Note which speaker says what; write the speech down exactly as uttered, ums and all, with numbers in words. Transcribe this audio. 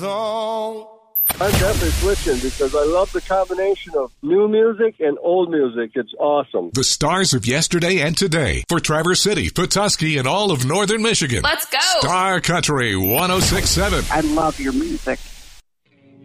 Speaker 1: I'm definitely switching because I love the combination of new music and old music. It's awesome.
Speaker 2: The stars of yesterday and today for Traverse City, Petoskey, and all of northern Michigan.
Speaker 3: Let's go.
Speaker 2: Star Country one oh six point seven.
Speaker 4: I love your music.